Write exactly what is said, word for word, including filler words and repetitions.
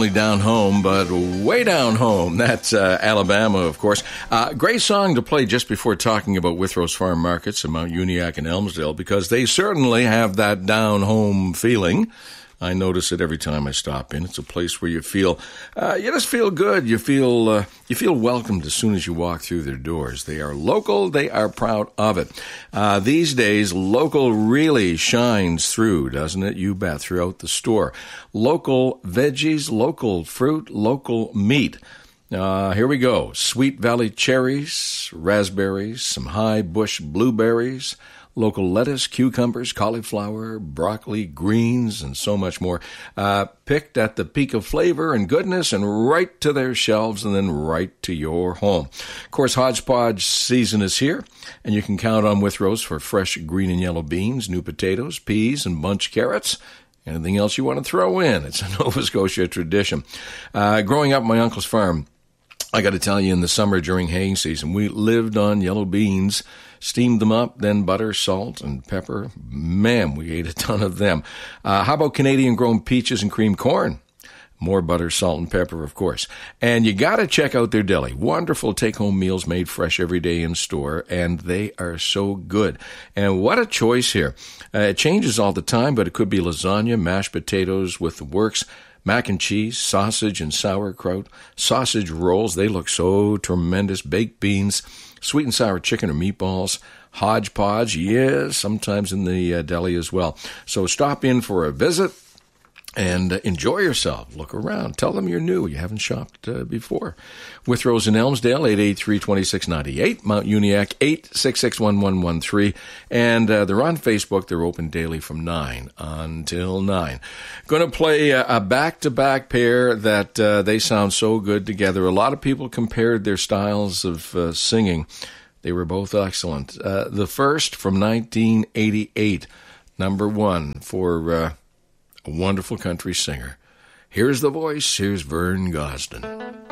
Down home, but way down home. That's uh, Alabama, of course. Uh, great song to play just before talking about Withrows Farm Markets in Mount Uniacke and Elmsdale, because they certainly have that down home feeling. I notice it every time I stop in. It's a place where you feel, uh, you just feel good. You feel, uh, you feel welcomed as soon as you walk through their doors. They are local. They are proud of it. Uh, these days, local really shines through, doesn't it? You bet, throughout the store. Local veggies, local fruit, local meat. Uh, here we go. Sweet Valley cherries, raspberries, some high bush blueberries, local lettuce, cucumbers, cauliflower, broccoli, greens, and so much more. Uh, picked at the peak of flavor and goodness and right to their shelves and then right to your home. Of course, hodgepodge season is here, and you can count on Withrows for fresh green and yellow beans, new potatoes, peas, and bunch carrots. Anything else you want to throw in. It's a Nova Scotia tradition. Uh, growing up on my uncle's farm, I got to tell you, in the summer during haying season, we lived on yellow beans, steamed them up, then butter, salt, and pepper. Man, we ate a ton of them. Uh, how about Canadian-grown peaches and cream corn? More butter, salt, and pepper, of course. And you got to check out their deli. Wonderful take-home meals made fresh every day in store, and they are so good. And what a choice here. Uh, it changes all the time, but it could be lasagna, mashed potatoes with the works, mac and cheese, sausage and sauerkraut, sausage rolls. They look so tremendous. Baked beans, sweet and sour chicken or meatballs, hodgepodge, yes, sometimes in the uh, deli as well. So stop in for a visit and uh, enjoy yourself. Look around. Tell them you're new. You haven't shopped uh, before. Withrows in Elmsdale, eight eight three, two six nine eight. Mount Uniacke, eight six six, one one one three. And uh, they're on Facebook. They're open daily from nine until nine. Going to play a, a back-to-back pair that uh, they sound so good together. A lot of people compared their styles of uh, singing. They were both excellent. Uh, the first from nineteen eighty-eight, number one for uh, a wonderful country singer. Here's the voice. Here's Vern Gosdin.